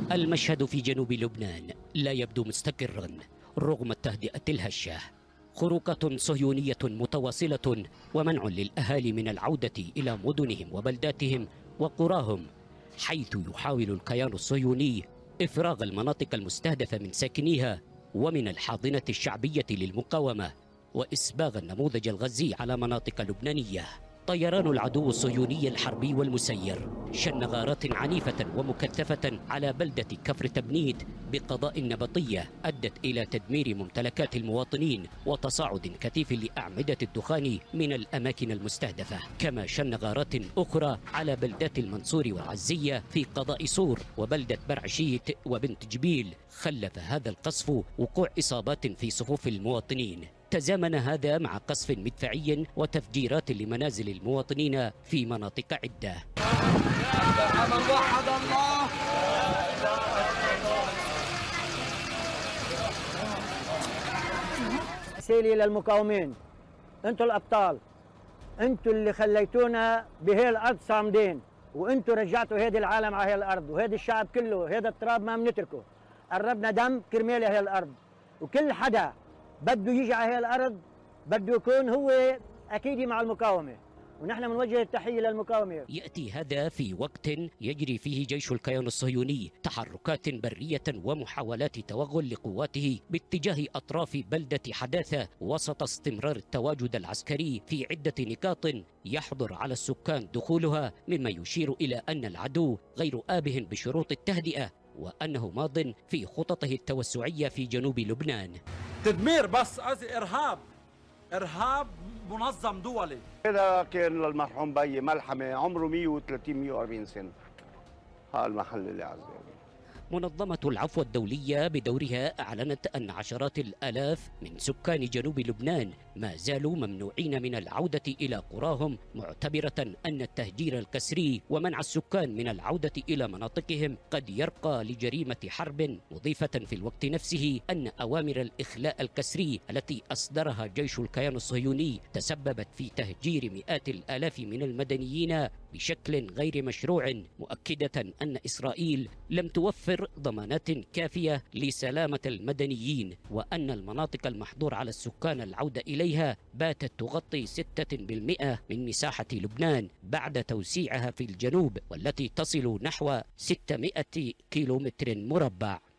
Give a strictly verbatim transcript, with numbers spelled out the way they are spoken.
المشهد في جنوب لبنان لا يبدو مستقرا رغم التهدئة الهشة. خروقات صهيونية متواصلة ومنع للأهالي من العودة إلى مدنهم وبلداتهم وقراهم، حيث يحاول الكيان الصهيوني إفراغ المناطق المستهدفة من ساكنيها ومن الحاضنة الشعبية للمقاومة وإسباغ النموذج الغزي على مناطق لبنانية. طيران العدو الصهيوني الحربي والمسير شن غارات عنيفة ومكثفة على بلدة كفر تبنيد بقضاء نبطية أدت إلى تدمير ممتلكات المواطنين وتصاعد كثيف لأعمدة الدخان من الأماكن المستهدفة، كما شن غارات أخرى على بلدات المنصور والعزية في قضاء صور وبلدة برعشيت وبنت جبيل. خلف هذا القصف وقوع إصابات في صفوف المواطنين. تزامن هذا مع قصف مدفعي وتفجيرات لمنازل المواطنين في مناطق عدة. رسالة للمقاومين، انتوا الابطال، انتوا اللي خليتونا بهي الارض صامدين، وانتوا رجعتوا هذا العالم على هي الارض، وهذا الشعب كله، هذا التراب ما بنتركه. قربنا دم كرمال هي الارض، وكل حدا بده يجي على هي الارض بده يكون هو اكيد مع المقاومه، ونحن بنوجه التحيه للمقاومه. ياتي هذا في وقت يجري فيه جيش الكيان الصهيوني تحركات بريه ومحاولات توغل لقواته باتجاه اطراف بلده حداثه، وسط استمرار التواجد العسكري في عده نقاط يحظر على السكان دخولها، مما يشير الى ان العدو غير آبه بشروط التهدئه، وانه ماض في خططه التوسعيه في جنوب لبنان. تدمير بس ارهاب ارهاب منظم دولي. هذا كان المرحوم بيي ملحمه عمره مئة وثلاثين مئة وأربعين سنه. هذا المحل اللي عزل. منظمة العفو الدولية بدورها أعلنت أن عشرات الآلاف من سكان جنوب لبنان ما زالوا ممنوعين من العودة إلى قراهم، معتبرة أن التهجير الكسري ومنع السكان من العودة إلى مناطقهم قد يرقى لجريمة حرب، مضيفة في الوقت نفسه أن أوامر الإخلاء الكسري التي أصدرها جيش الكيان الصهيوني تسببت في تهجير مئات الآلاف من المدنيين بشكل غير مشروع، مؤكدة أن إسرائيل لم توفر ضمانات كافية لسلامة المدنيين، وأن المناطق المحظور على السكان العودة إليها باتت تغطي ستة بالمئة من مساحة لبنان بعد توسيعها في الجنوب، والتي تصل نحو ستمئة كيلومتر مربع.